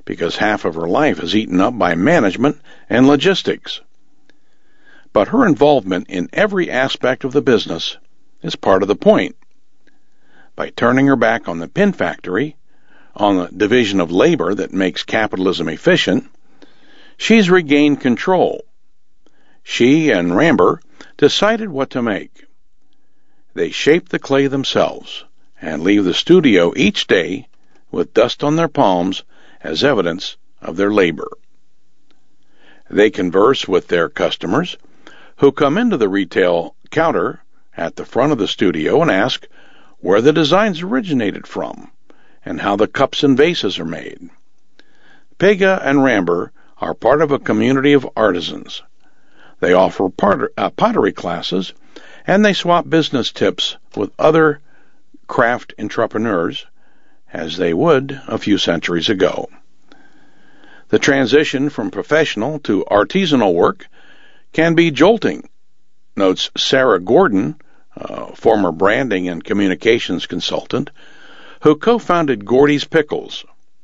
because half of her life is eaten up by management and logistics. But her involvement in every aspect of the business is part of the point. By turning her back on the pin factory, on the division of labor that makes capitalism efficient, she's regained control. She and Ramber decided what to make. They shape the clay themselves and leave the studio each day with dust on their palms as evidence of their labor. They converse with their customers, who come into the retail counter at the front of the studio and ask where the designs originated from and how the cups and vases are made. Pega and Ramber are part of a community of artisans. They offer pottery classes, and they swap business tips with other craft entrepreneurs as they would a few centuries ago. The transition from professional to artisanal work can be jolting, notes Sarah Gordon, former branding and communications consultant, who co-founded Gordy's Pickles.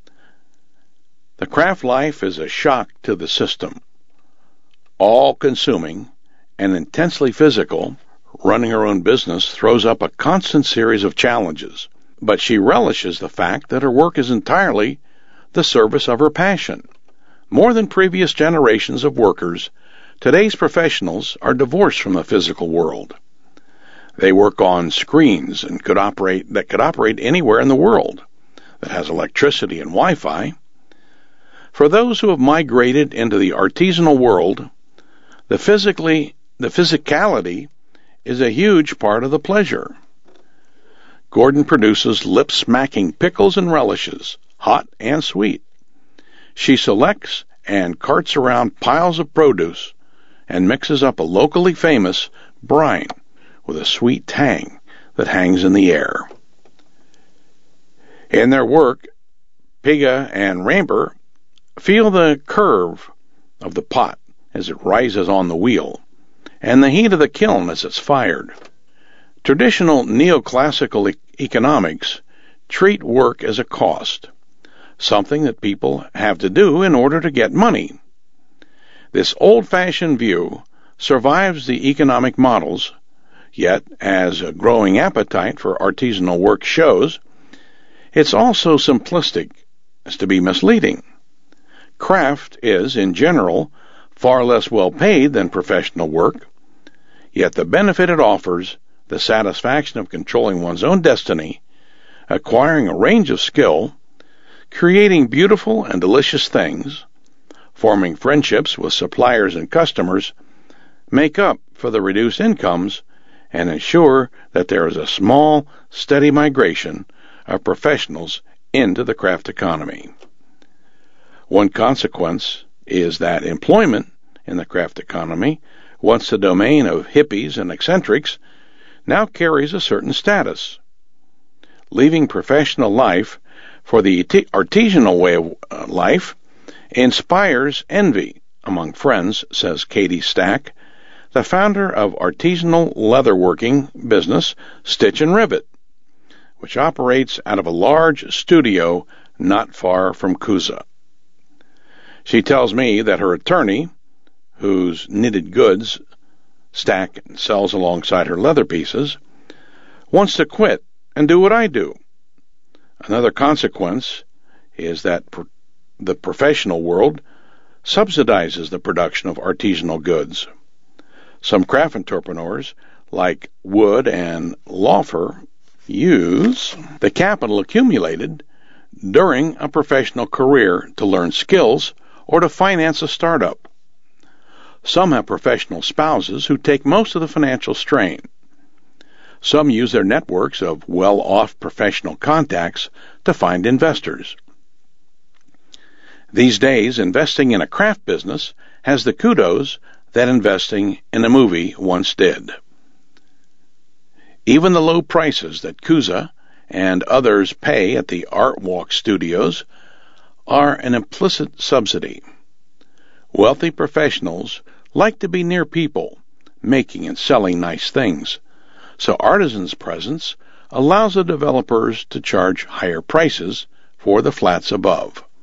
The craft life is a shock to the system. All-consuming and intensely physical, running her own business throws up a constant series of challenges, but she relishes the fact that her work is entirely the service of her passion. More than previous generations of workers, today's professionals are divorced from the physical world. They work on screens that could operate anywhere in the world, that has electricity and Wi-Fi. For those who have migrated into the artisanal world, the physicality is a huge part of the pleasure. Gordon produces lip-smacking pickles and relishes, hot and sweet. She selects and carts around piles of produce and mixes up a locally famous brine with a sweet tang that hangs in the air. In their work, Pega and Ramber feel the curve of the pot as it rises on the wheel, and the heat of the kiln as it's fired. Traditional neoclassical economics treat work as a cost, something that people have to do in order to get money. This old-fashioned view survives the economic models, yet, as a growing appetite for artisanal work shows, it's also simplistic as to be misleading. Craft is, in general, far less well paid than professional work, yet the benefit it offers, the satisfaction of controlling one's own destiny, acquiring a range of skill, creating beautiful and delicious things, forming friendships with suppliers and customers, make up for the reduced incomes and ensure that there is a small, steady migration of professionals into the craft economy. One consequence is that employment in the craft economy, once the domain of hippies and eccentrics, now carries a certain status. Leaving professional life for the artisanal way of life inspires envy among friends, says Katie Stack, the founder of artisanal leatherworking business Stitch and Rivet, which operates out of a large studio not far from Coosa. She tells me that her attorney, whose knitted goods Stack sells alongside her leather pieces, wants to quit and do what I do. Another consequence is that the professional world subsidizes the production of artisanal goods. Some craft entrepreneurs, like Wood and Laufer, use the capital accumulated during a professional career to learn skills or to finance a startup. Some have professional spouses who take most of the financial strain. Some use their networks of well-off professional contacts to find investors. These days, investing in a craft business has the kudos that investing in a movie once did. Even the low prices that Coosa and others pay at the Art Walk studios are an implicit subsidy. Wealthy professionals like to be near people, making and selling nice things, so artisans' presence allows the developers to charge higher prices for the flats above.